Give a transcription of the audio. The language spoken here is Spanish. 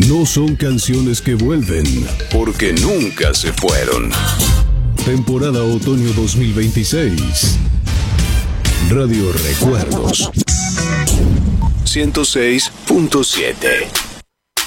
No son canciones que vuelven, porque nunca se fueron. Temporada Otoño 2026. Radio Recuerdos. 106.7.